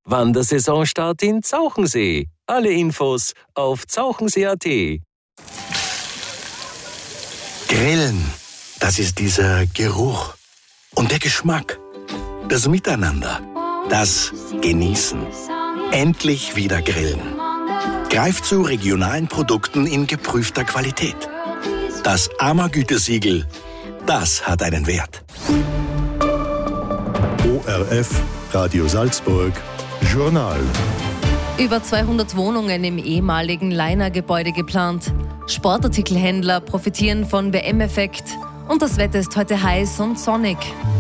Wandersaisonstart in Zauchensee. Alle Infos auf zauchensee.at. Grillen, das ist dieser Geruch und der Geschmack, das Miteinander, das Genießen. Endlich wieder grillen. Greift zu regionalen Produkten in geprüfter Qualität. Das AMA-Gütesiegel, das hat einen Wert. ORF, Radio Salzburg, Journal. Über 200 Wohnungen im ehemaligen Leiner-Gebäude geplant. Sportartikelhändler profitieren von WM-Effekt. Und das Wetter ist heute heiß und sonnig.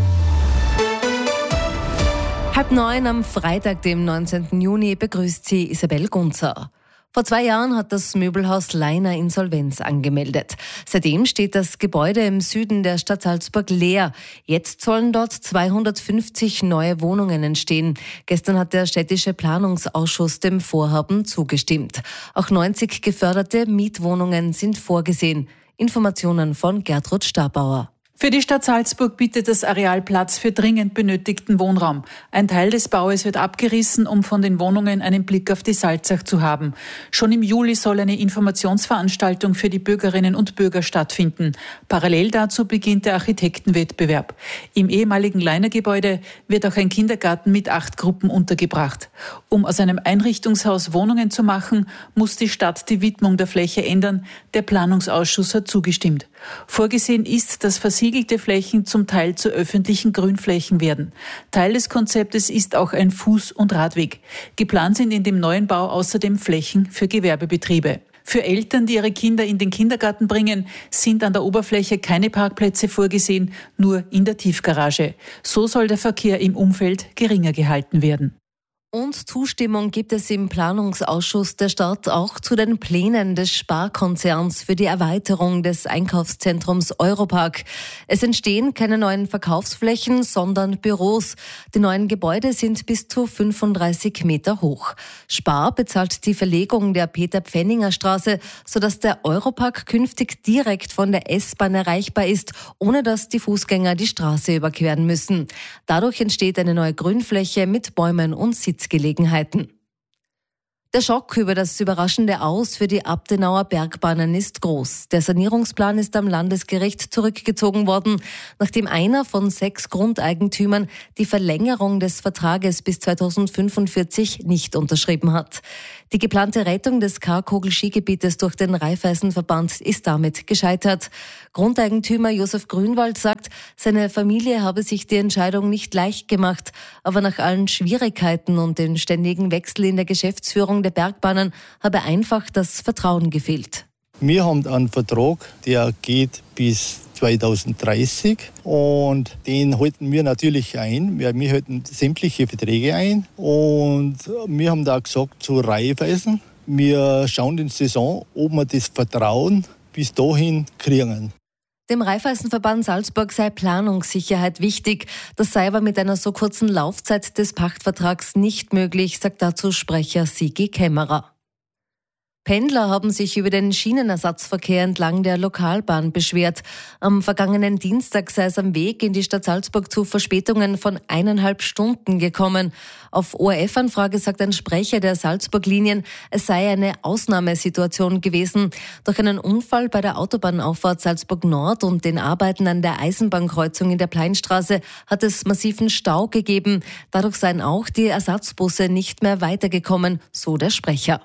8:30 am Freitag, dem 19. Juni, begrüßt sie Isabel Gunzer. Vor 2 Jahren hat das Möbelhaus Leiner Insolvenz angemeldet. Seitdem steht das Gebäude im Süden der Stadt Salzburg leer. Jetzt sollen dort 250 neue Wohnungen entstehen. Gestern hat der städtische Planungsausschuss dem Vorhaben zugestimmt. Auch 90 geförderte Mietwohnungen sind vorgesehen. Informationen von Gertrud Stabauer. Für die Stadt Salzburg bietet das Areal Platz für dringend benötigten Wohnraum. Ein Teil des Baues wird abgerissen, um von den Wohnungen einen Blick auf die Salzach zu haben. Schon im Juli soll eine Informationsveranstaltung für die Bürgerinnen und Bürger stattfinden. Parallel dazu beginnt der Architektenwettbewerb. Im ehemaligen Leiner-Gebäude wird auch ein Kindergarten mit 8 Gruppen untergebracht. Um aus einem Einrichtungshaus Wohnungen zu machen, muss die Stadt die Widmung der Fläche ändern. Der Planungsausschuss hat zugestimmt. Vorgesehen ist, dass versiegelte Flächen zum Teil zu öffentlichen Grünflächen werden. Teil des Konzeptes ist auch ein Fuß- und Radweg. Geplant sind in dem neuen Bau außerdem Flächen für Gewerbebetriebe. Für Eltern, die ihre Kinder in den Kindergarten bringen, sind an der Oberfläche keine Parkplätze vorgesehen, nur in der Tiefgarage. So soll der Verkehr im Umfeld geringer gehalten werden. Und Zustimmung gibt es im Planungsausschuss der Stadt auch zu den Plänen des Sparkonzerns für die Erweiterung des Einkaufszentrums Europark. Es entstehen keine neuen Verkaufsflächen, sondern Büros. Die neuen Gebäude sind bis zu 35 Meter hoch. Spar bezahlt die Verlegung der Peter-Pfenninger-Straße, sodass der Europark künftig direkt von der S-Bahn erreichbar ist, ohne dass die Fußgänger die Straße überqueren müssen. Dadurch entsteht eine neue Grünfläche mit Bäumen und Sitzgelegenheiten. Der Schock über das überraschende Aus für die Abtenauer Bergbahnen ist groß. Der Sanierungsplan ist am Landesgericht zurückgezogen worden, nachdem einer von 6 Grundeigentümern die Verlängerung des Vertrages bis 2045 nicht unterschrieben hat. Die geplante Rettung des Karkogel-Skigebietes durch den Raiffeisenverband ist damit gescheitert. Grundeigentümer Josef Grünwald sagt, seine Familie habe sich die Entscheidung nicht leicht gemacht, aber nach allen Schwierigkeiten und den ständigen Wechsel in der Geschäftsführung der Bergbahnen habe einfach das Vertrauen gefehlt. Wir haben einen Vertrag, der geht bis 2030 und den halten wir natürlich ein. Wir halten sämtliche Verträge ein und wir haben da gesagt zu Raiffeisen, wir schauen in die Saison, ob wir das Vertrauen bis dahin kriegen. Dem Raiffeisenverband Salzburg sei Planungssicherheit wichtig. Das sei aber mit einer so kurzen Laufzeit des Pachtvertrags nicht möglich, sagt dazu Sprecher Sigi Kämmerer. Pendler haben sich über den Schienenersatzverkehr entlang der Lokalbahn beschwert. Am vergangenen Dienstag sei es am Weg in die Stadt Salzburg zu Verspätungen von 1,5 Stunden gekommen. Auf ORF-Anfrage sagt ein Sprecher der Salzburg-Linien, es sei eine Ausnahmesituation gewesen. Durch einen Unfall bei der Autobahnauffahrt Salzburg Nord und den Arbeiten an der Eisenbahnkreuzung in der Pleinstraße hat es massiven Stau gegeben. Dadurch seien auch die Ersatzbusse nicht mehr weitergekommen, so der Sprecher.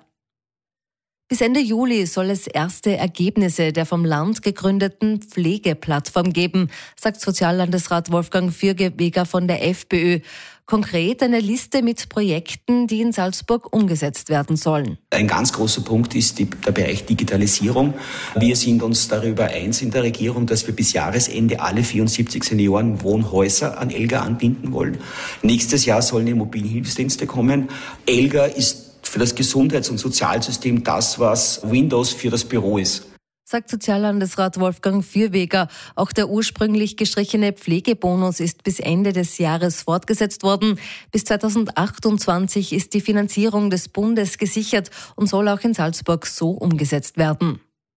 Bis Ende Juli soll es erste Ergebnisse der vom Land gegründeten Pflegeplattform geben, sagt Soziallandesrat Wolfgang Fürgeweger von der FPÖ. Konkret eine Liste mit Projekten, die in Salzburg umgesetzt werden sollen. Ein ganz großer Punkt ist der Bereich Digitalisierung. Wir sind uns darüber eins in der Regierung, dass wir bis Jahresende alle 74 Seniorenwohnhäuser an ELGA anbinden wollen. Nächstes Jahr sollen die mobilen Hilfsdienste kommen. ELGA ist für das Gesundheits- und Sozialsystem das, was Windows für das Büro ist, sagt Soziallandesrat Wolfgang Fürweger. Auch der ursprünglich gestrichene Pflegebonus ist bis Ende des Jahres fortgesetzt worden. Bis 2028 ist die Finanzierung des Bundes gesichert und soll auch in Salzburg so umgesetzt werden.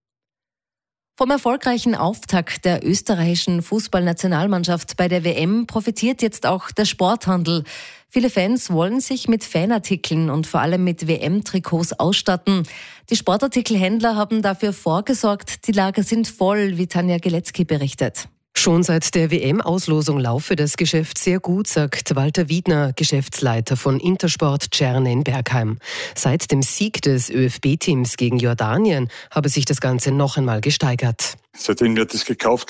Vom erfolgreichen Auftakt der österreichischen Fußballnationalmannschaft bei der WM profitiert jetzt auch der Sporthandel. Viele Fans wollen sich mit Fanartikeln und vor allem mit WM-Trikots ausstatten. Die Sportartikelhändler haben dafür vorgesorgt. Die Lager sind voll, wie Tanja Geletzky berichtet. Schon seit der WM-Auslosung laufe das Geschäft sehr gut, sagt Walter Wiedner, Geschäftsleiter von Intersport Tscherne in Bergheim. Seit dem Sieg des ÖFB-Teams gegen Jordanien habe sich das Ganze noch einmal gesteigert. Seitdem wird es gekauft.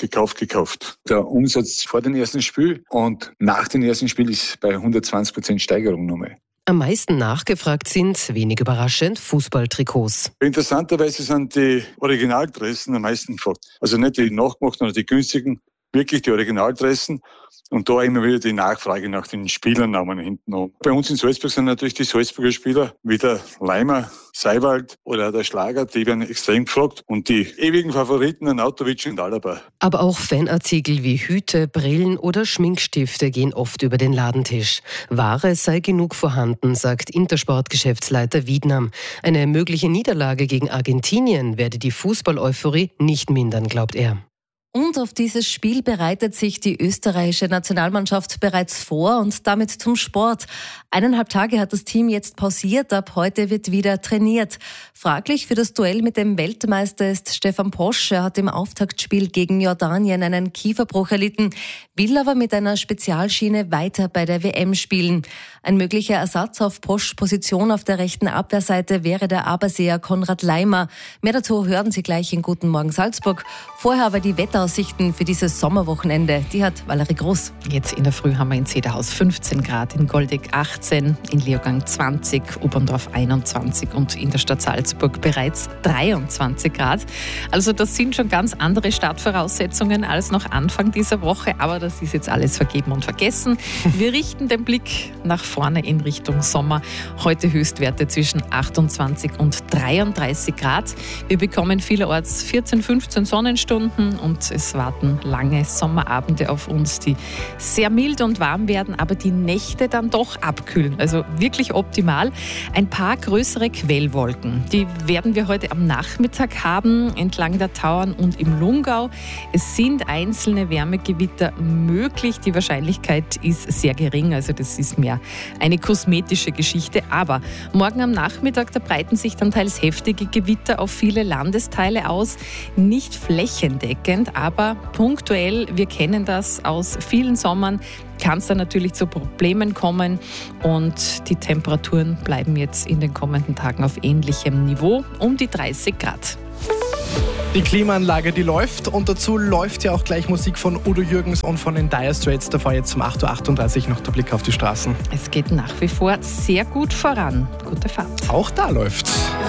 Der Umsatz vor dem ersten Spiel und nach dem ersten Spiel ist bei 120% Steigerung nochmal. Am meisten nachgefragt sind, wenig überraschend, Fußballtrikots. Interessanterweise sind die Originaldressen am meisten gefragt. Also nicht die nachgemachten oder die günstigen, wirklich die Originaldressen. Und da immer wieder die Nachfrage nach den Spielernamen hinten an. Bei uns in Salzburg sind natürlich die Salzburger Spieler, wie der Leimer, Seiwald oder der Schlager, die werden extrem gefragt. Und die ewigen Favoriten, Arnautovic und Alaba. Aber auch Fanartikel wie Hüte, Brillen oder Schminkstifte gehen oft über den Ladentisch. Ware sei genug vorhanden, sagt Intersport-Geschäftsleiter Wiedner. Eine mögliche Niederlage gegen Argentinien werde die Fußball-Euphorie nicht mindern, glaubt er. Und auf dieses Spiel bereitet sich die österreichische Nationalmannschaft bereits vor und damit zum Sport. 1,5 Tage hat das Team jetzt pausiert, ab heute wird wieder trainiert. Fraglich für das Duell mit dem Weltmeister ist Stefan Posch. Er hat im Auftaktspiel gegen Jordanien einen Kieferbruch erlitten, will aber mit einer Spezialschiene weiter bei der WM spielen. Ein möglicher Ersatz auf Poschs Position auf der rechten Abwehrseite wäre der Aberseer Konrad Leimer. Mehr dazu hören Sie gleich in Guten Morgen Salzburg. Vorher aber die Wetteraussichten für dieses Sommerwochenende. Die hat Valerie Groß. Jetzt in der Früh haben wir in Zederhaus 15 Grad, in Goldeck 18, in Leogang 20, Oberndorf 21 und in der Stadt Salzburg bereits 23 Grad. Also das sind schon ganz andere Startvoraussetzungen als noch Anfang dieser Woche, aber das ist jetzt alles vergeben und vergessen. Wir richten den Blick nach vorne in Richtung Sommer. Heute Höchstwerte zwischen 28 und 33 Grad. Wir bekommen vielerorts 14, 15 Sonnenstunden und es warten lange Sommerabende auf uns, die sehr mild und warm werden, aber die Nächte dann doch abkühlen. Also wirklich optimal. Ein paar größere Quellwolken, die werden wir heute am Nachmittag haben, entlang der Tauern und im Lungau. Es sind einzelne Wärmegewitter möglich. Die Wahrscheinlichkeit ist sehr gering, also das ist mehr eine kosmetische Geschichte. Aber morgen am Nachmittag, da breiten sich dann teils heftige Gewitter auf viele Landesteile aus. Nicht flächendeckend, aber punktuell, wir kennen das aus vielen Sommern, kann es dann natürlich zu Problemen kommen und die Temperaturen bleiben jetzt in den kommenden Tagen auf ähnlichem Niveau, um die 30 Grad. Die Klimaanlage, die läuft und dazu läuft ja auch gleich Musik von Udo Jürgens und von den Dire Straits. Davor jetzt um 8.38 Uhr noch der Blick auf die Straßen. Es geht nach wie vor sehr gut voran. Gute Fahrt. Auch da läuft's.